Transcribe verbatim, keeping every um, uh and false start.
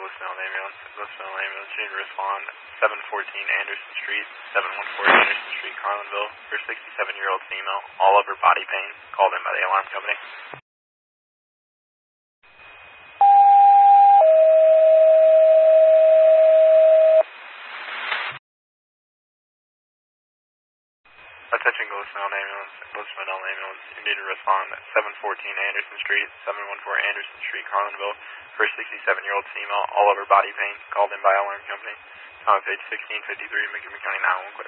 Louisville ambulance. Louisville ambulance, you need to respond. seven fourteen Anderson Street, seven one four Anderson Street, Carlinville, for a sixty-seven-year-old female, all over body pain, called in by the alarm company. Attention Louisville ambulance, Louisville ambulance, you need to respond. seven fourteen Anderson Street, seven one four Anderson Street, Carlinville, for a sixty-seven-year-old female, all over body pain, called in by alarm company. Time of page sixteen fifty-three, McKinney County nine one one.